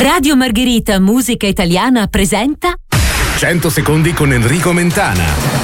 Radio Margherita Musica Italiana presenta 100 secondi con Enrico Mentana.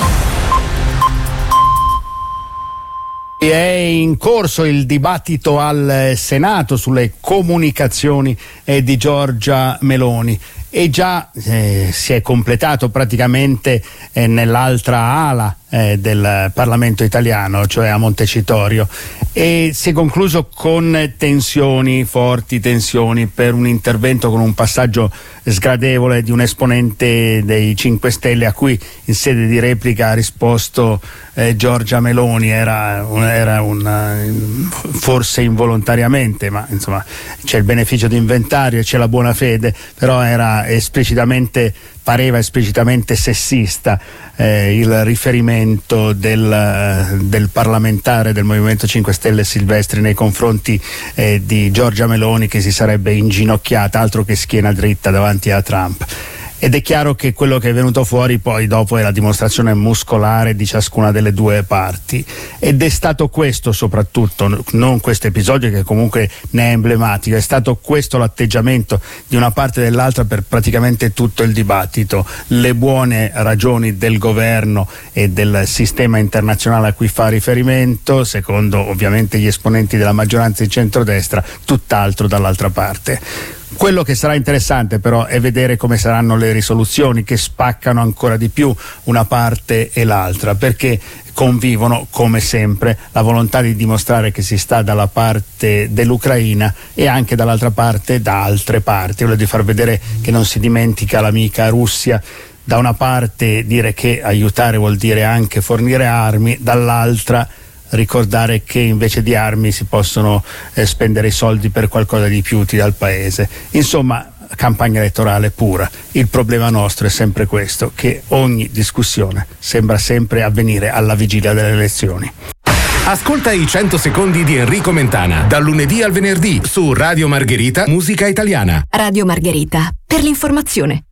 È in corso il dibattito al Senato sulle comunicazioni di Giorgia Meloni e già si è completato praticamente nell'altra ala del Parlamento italiano, cioè a Montecitorio, e si è concluso con forti tensioni per un intervento con un passaggio sgradevole di un esponente dei 5 Stelle a cui in sede di replica ha risposto Giorgia Meloni. Era forse involontariamente, ma insomma c'è il beneficio di inventario e c'è la buona fede, però pareva esplicitamente sessista il riferimento del parlamentare del Movimento 5 Stelle Silvestri nei confronti di Giorgia Meloni, che si sarebbe inginocchiata, altro che schiena dritta, davanti a Trump. Ed è chiaro che quello che è venuto fuori poi dopo è la dimostrazione muscolare di ciascuna delle due parti, ed è stato questo soprattutto, non questo episodio che comunque ne è emblematico, è stato questo l'atteggiamento di una parte e dell'altra per praticamente tutto il dibattito. Le buone ragioni del governo e del sistema internazionale a cui fa riferimento, secondo ovviamente gli esponenti della maggioranza di centrodestra, tutt'altro dall'altra parte. Quello che sarà interessante però è vedere come saranno le risoluzioni, che spaccano ancora di più una parte e l'altra, perché convivono come sempre la volontà di dimostrare che si sta dalla parte dell'Ucraina e anche dall'altra parte da altre parti, quello di far vedere che non si dimentica l'amica Russia. Da una parte dire che aiutare vuol dire anche fornire armi, dall'altra ricordare che invece di armi si possono spendere i soldi per qualcosa di più utile al paese. Insomma, campagna elettorale pura. Il problema nostro è sempre questo, che ogni discussione sembra sempre avvenire alla vigilia delle elezioni. Ascolta i 100 secondi di Enrico Mentana, dal lunedì al venerdì su Radio Margherita Musica Italiana. Radio Margherita, per l'informazione.